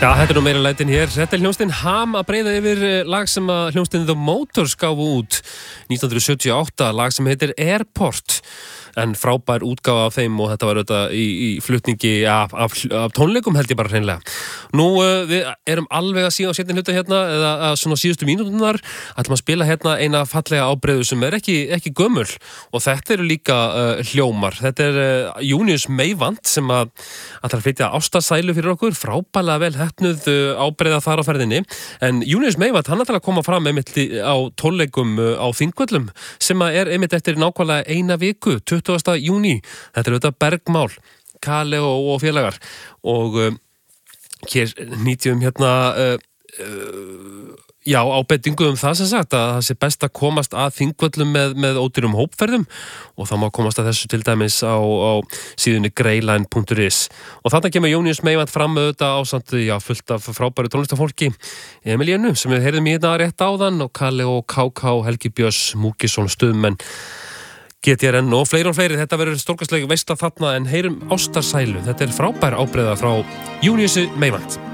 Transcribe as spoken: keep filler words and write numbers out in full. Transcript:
Já, þetta er nú meira lætin hér. Þetta er hljómsveitin Ham að breiða yfir lag sem að hljómsveitin The Motors gáfu út nítján hundruð sjötíu og átta, lag sem heitir Airport. En frábær útgáfa af þeim og þetta var auðvitað í, í flutningi af, af, af tónleikum held ég bara hreinlega. Nú, uh, við erum alveg að síða á seinni hluta hérna, eða að svona síðustu mínúturnar, ætlum að spila hérna eina fallega ábreiðu sem er ekki, ekki gömul og þetta eru líka uh, hljómar. Þetta er uh, Júníus Meyvant sem að ætlar að flytja ástarsælu fyrir okkur, frábærlega vel heppnuð uh, ábreiða þar á ferðinni. En Júníus Meyvant, hann ætlar að koma fram einmitt á tónleikum uh, á Þingvöllum sem að er einmitt eftir nákvæmlega eina viku, tuttugasta júní. Þetta er auðvitað Bergmál, Kale og, og félagar og uh, hér nýtjum hérna uh, uh, já, ábendingu um það sem sagt að það sé best að komast að Þingvöllum með, með ódýrum hópferðum og þá má komast að þessu til dæmis á, á síðunni greyline punktur is og þarna kemur Júníus Meyvant fram auðvitað ásamt, já, fullt af frábæru tónlistafólki Emilínu sem við heyrðum í þetta rétt áðan og Kale og Ká Ká, Helgi Björns, Múkisson, Stuðmenn G T R N og fleiri og fleiri. Þetta verður stórkostleg veisla þarna en heyrum Ástarsælu. Þetta er frábær ábreiða frá Júníusi Meyvant.